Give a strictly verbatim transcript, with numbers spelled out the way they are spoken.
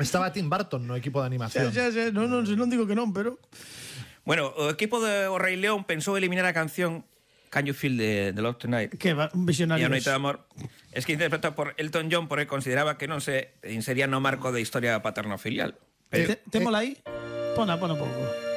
Estaba Tim Burton no equipo de animación. Xa, xa, xa, non, non, non digo que non, pero... Bueno, o equipo de O Rei León pensou eliminar a canción Can You Feel the, the Love Tonight? Que va, un visionario. E a Noite de Amor. Es que interpretado por Elton John porque consideraba que non se insería no marco de historia paterno-filial. Pero... Témola aí? Pona, pona un pouco.